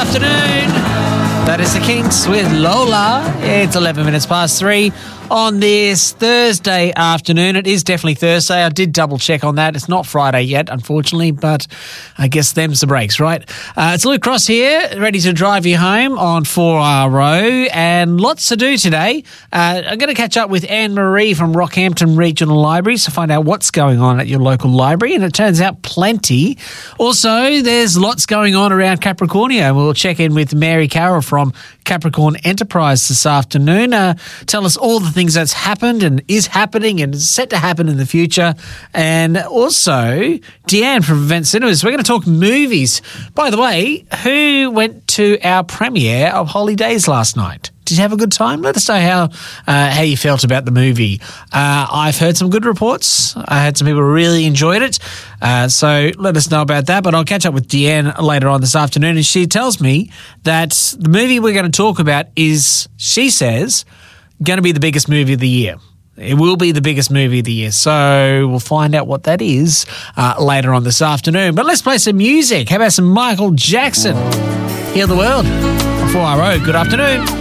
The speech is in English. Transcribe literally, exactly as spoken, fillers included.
afternoon. That is the Kinks with Lola. It's eleven minutes past three on this Thursday afternoon. It is definitely Thursday. I did double check on that. It's not Friday yet, unfortunately, but I guess them's the breaks, right? Uh, it's Luke Cross here, ready to drive you home on four R O, and lots to do today. Uh, I'm going to catch up with Anne-Marie from Rockhampton Regional Library to find out what's going on at your local library, and it turns out plenty. Also, there's lots going on around Capricornia, and we'll check in with Mary Carroll from Capricorn Enterprise this afternoon. Uh, tell us all the things that's happened and is happening and is set to happen in the future. And also, Deanne from Event Cinemas. We're going to talk movies. By the way, who went to our premiere of Holy Days last night? Did you have a good time? Let us know how uh, how you felt about the movie. Uh, I've heard some good reports. I had some people who really enjoyed it. Uh, so let us know about that. But I'll catch up with Deanne later on this afternoon, and she tells me that the movie we're going to talk about is, she says, going to be the biggest movie of the year. It will be the biggest movie of the year. So we'll find out what that is uh, later on this afternoon. But let's play some music. How about some Michael Jackson? Heal the World on four R O. Good afternoon.